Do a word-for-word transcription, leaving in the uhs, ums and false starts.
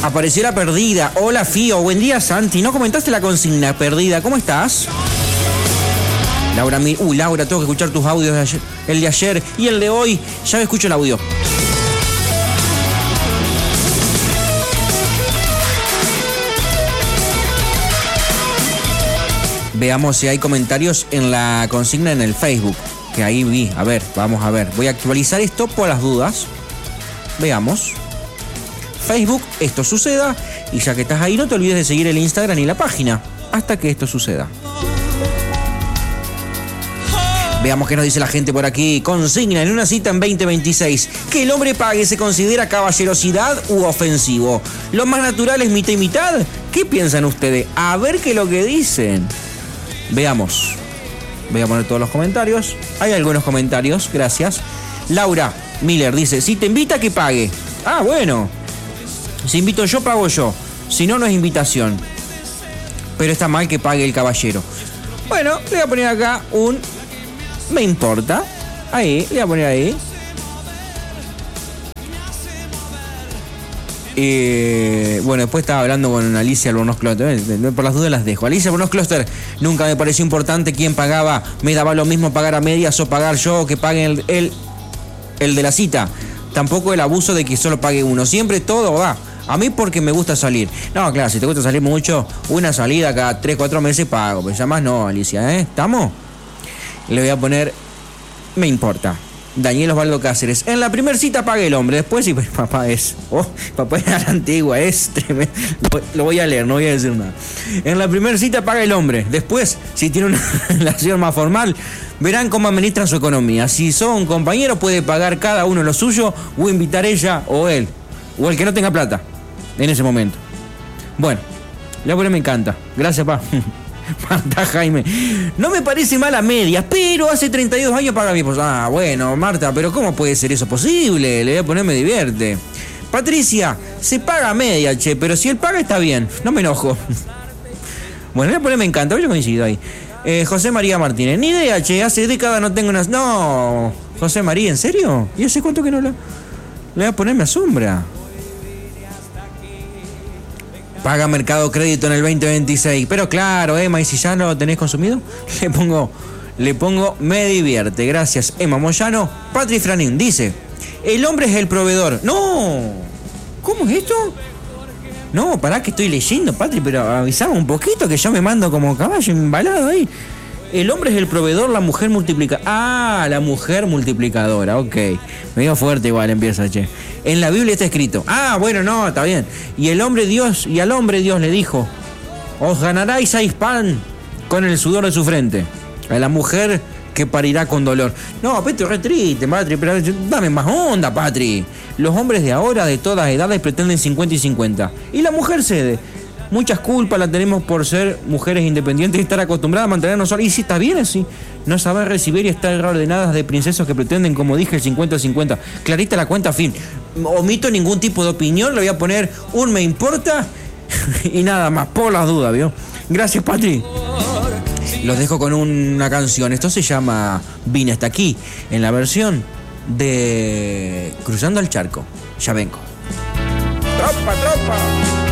Apareció la perdida. Hola, Fío. Buen día, Santi. ¿No comentaste la consigna perdida? ¿Cómo estás? Laura, mi... Uy, Laura, tengo que escuchar tus audios de ayer. El de ayer y el de hoy. Ya me escucho el audio. Veamos si hay comentarios en la consigna en el Facebook. Que ahí vi. A ver, vamos a ver. Voy a actualizar esto por las dudas. Veamos. Facebook, esto suceda. Y ya que estás ahí, no te olvides de seguir el Instagram y la página hasta que esto suceda. Veamos qué nos dice la gente por aquí. Consigna en una cita en veinte veintiséis. Que el hombre pague se considera caballerosidad u ofensivo. Lo más natural es mitad y mitad. ¿Qué piensan ustedes? A ver qué es lo que dicen. Veamos. Voy a poner todos los comentarios. Hay algunos comentarios, gracias. Laura Miller dice, si te invita, que pague. Ah, bueno. Si invito yo, pago yo. Si no, no es invitación. Pero está mal que pague el caballero. Bueno, le voy a poner acá un... Me importa. Ahí, le voy a poner ahí. Eh, bueno, después estaba hablando con Alicia Albornoz Closter. Por las dudas las dejo. Alicia Albornoz Closter, nunca me pareció importante quién pagaba. Me daba lo mismo pagar a medias o pagar yo, o que paguen el, el, el de la cita. Tampoco el abuso de que solo pague uno. Siempre todo va. A mí porque me gusta salir. No, claro, si te gusta salir mucho, una salida cada tres, cuatro meses pago. Pero ya más no, Alicia, ¿eh? ¿Estamos? Le voy a poner... Me importa. Daniel Osvaldo Cáceres. En la primera cita paga el hombre. Después, sí, papá es... Oh, papá es a la antigua, es tremendo. Lo, lo voy a leer, no voy a decir nada. En la primera cita paga el hombre. Después, si tiene una relación más formal, verán cómo administran su economía. Si son compañeros, puede pagar cada uno lo suyo o invitar ella o él. O el que no tenga plata. En ese momento. Bueno, la buena me encanta. Gracias, pa. Marta Jaime. No me parece mal a medias, pero hace treinta y dos años paga mi esposa. Ah, bueno, Marta, pero ¿cómo puede ser eso posible? Le voy a poner me divierte. Patricia, se paga a media, che, pero si él paga está bien. No me enojo. Bueno, le voy a poner me encanta, yo coincido ahí. Eh, José María Martínez. Ni idea, che, hace décadas no tengo unas... No, José María, ¿en serio? ¿Y hace cuánto que no la... Le voy a poner me asombra. Paga Mercado Crédito en el veinte veintiséis. Pero claro, Emma, ¿y si ya no lo tenés consumido? Le pongo, le pongo me divierte. Gracias, Emma Moyano. Patri Franín dice, el hombre es el proveedor. No, ¿cómo es esto? No, pará que estoy leyendo, Patri, pero avisame un poquito que yo me mando como caballo embalado ahí. El hombre es el proveedor, la mujer multiplica. Ah, la mujer multiplicadora, ok. Medio fuerte igual empieza, che. En la Biblia está escrito. Ah, bueno, no, está bien. Y el hombre Dios, y al hombre Dios le dijo, os ganaráis seis pan con el sudor de su frente. A la mujer que parirá con dolor. No, Petro, re triste, Patri, pero dame más onda, Patri. Los hombres de ahora, de todas edades, pretenden cincuenta y cincuenta. Y la mujer cede. Muchas culpas la tenemos por ser mujeres independientes y estar acostumbradas a mantenernos solas. Y si está bien así, no saber recibir y estar ordenadas de princesos que pretenden, como dije, el cincuenta cincuenta. Clarita la cuenta, fin. Omito ningún tipo de opinión, le voy a poner un me importa y nada más, por las dudas, ¿vio? Gracias, Patri. Los dejo con una canción. Esto se llama Vine hasta aquí, en la versión de Cruzando el Charco. Ya vengo. ¡Tropa, tropa!